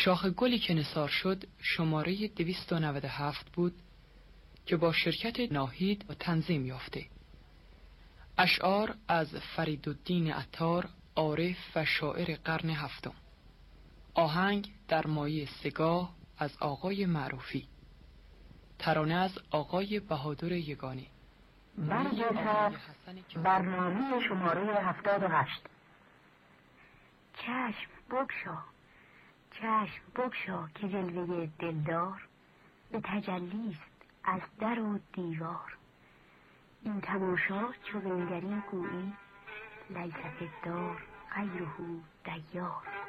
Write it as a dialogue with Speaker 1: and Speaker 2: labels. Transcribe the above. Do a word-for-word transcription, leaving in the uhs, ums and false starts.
Speaker 1: شاخ گلی که نثار شد شماره دویست و نود و هفت بود که با شرکت ناهید و تنظیم یافته. اشعار از فریدالدین عطار، عارف و شاعر قرن هفتم. آهنگ در مایه سگاه از آقای معروفی. ترانه از آقای بهادر یگانی.
Speaker 2: برگردد برنامه شماره هفتاد و هشت.
Speaker 3: چشم بگشا، چشم بگشا که جلوه دلدار به تجلیست از در و دیوار. این تماشا چو بنگری گویی لیس فی الدار غیره دیار.